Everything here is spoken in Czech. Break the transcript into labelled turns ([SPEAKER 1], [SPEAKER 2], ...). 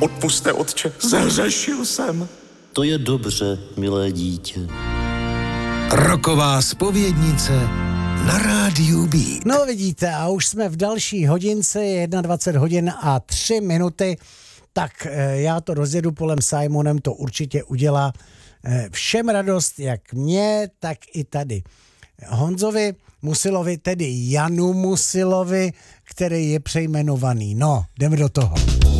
[SPEAKER 1] Odpusťte, otče, zhřešil jsem.
[SPEAKER 2] To je dobře, milé dítě.
[SPEAKER 3] Roková zpovědnice na rádiu Beat.
[SPEAKER 4] No vidíte, a už jsme v další hodince, je 21 hodin a 3 minuty, tak já to rozjedu polem Simonem, to určitě udělá všem radost, jak mě, tak i tady Honzovi Musilovi, tedy Janu Musilovi, který je přejmenovaný. No, jdeme do toho.